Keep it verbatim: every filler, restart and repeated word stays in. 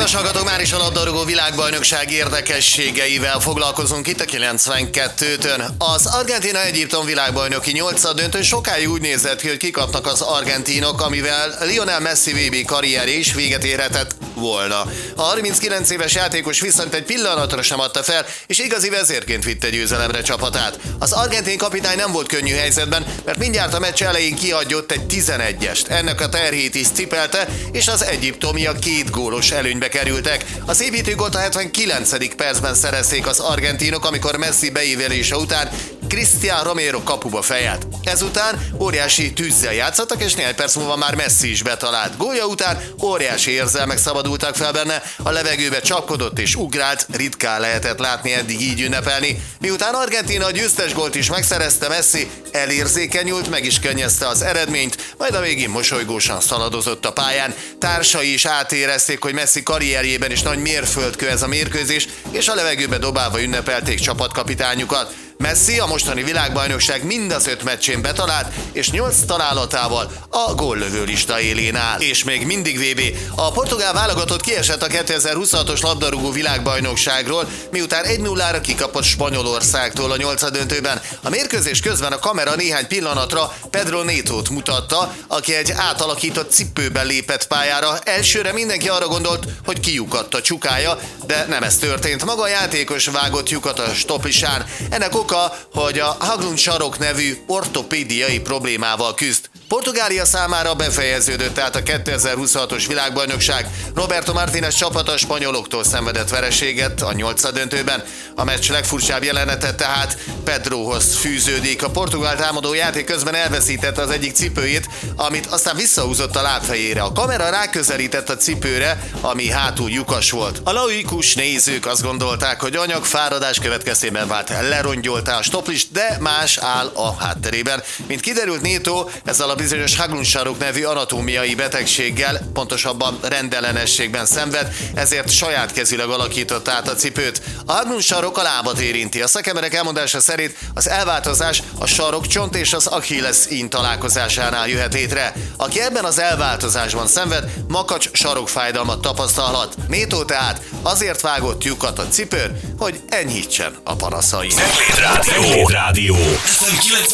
Kedves hallgatók, már is a labdarúgó világbajnokság érdekességeivel foglalkozunk itt a kilencvenkettőtön. Az Argentína-Egyiptom világbajnoki nyolcaddöntő sokáig úgy nézett ki, hogy kikapnak az argentinok, amivel Lionel Messi vé bé karrierje is véget érhetett volna. A harminckilenc éves játékos viszont egy pillanatra sem adta fel, és igazi vezérként vitte győzelemre csapatát. Az argentin kapitány nem volt könnyű helyzetben, mert mindjárt a meccs elején kiadott egy tizenegyest. Ennek a terhét is cipelte, és az egyiptomiak két gólos előnybe kerültek. Az építőgólt a hetvenkilencedik percben szerezték az argentinok, amikor Messi beívelése után Cristian Romero kapuba fejelt. Ezután óriási tűzzel játszottak, és néhány perc múlva már Messi is betalált. Gólja után óriási érzelmek szabadultak fel benne, a levegőbe csapkodott és ugrált, ritkán lehetett látni eddig így ünnepelni. Miután Argentína a győztes gólt is megszerezte, Messi elérzékenyült, meg is könnyezte az eredményt, majd a végén mosolygósan szaladozott a pályán. Társai is átérezték, hogy Messi karrierjében is nagy mérföldkő ez a mérkőzés, és a levegőbe dobálva ünnepelték csapatkapitányukat. Messi a mostani világbajnokság mind az öt meccsén betalált, és nyolc találatával a góllövő lista élén áll. És még mindig vé bé. A portugál válogatott kiesett a kétezer-huszonhatos labdarúgó világbajnokságról, miután egy nullára kikapott Spanyolországtól a nyolcaddöntőben. A mérkőzés közben a kamera néhány pillanatra Pedro Netót mutatta, aki egy átalakított cipőben lépett pályára. Elsőre mindenki arra gondolt, hogy kiukadt a csukája, de nem ez történt. Maga a játékos vágott lyukat a stoplisán. Ennek oka, hogy a Haglund sarok nevű ortopédiai problémával küzd. Portugália számára befejeződött át a kétezer-huszonhatos világbajnokság. Roberto Martínez csapata a spanyoloktól szenvedett vereséget a nyolcaddöntőben. A meccs legfurcsább jelenete tehát Pedrohoz fűződik. A portugál támadó játék közben elveszítette az egyik cipőjét, amit aztán visszahúzott a lábfejére. A kamera ráközelített a cipőre, ami hátul lyukas volt. A laikus nézők azt gondolták, hogy anyagfáradás következtében vált lerongyoltá a stoplist, de más áll a hátterében. Mint kiderült, Neto ezzel a bizonyos Haglund sarok nevű anatómiai betegséggel, pontosabban rendellenességben szenved, ezért saját kezűleg alakított át a cipőt. A Haglund sarok a lábat érinti. A szakemberek elmondása szerint az elváltozás a sarokcsont és az Achilles ín találkozásánál jöhet létre. Aki ebben az elváltozásban szenved, makacs sarokfájdalmat tapasztalhat. Neto tehát azért vágott lyukat a cipőn, hogy enyhítsen a panaszain. Rádió. Rádió.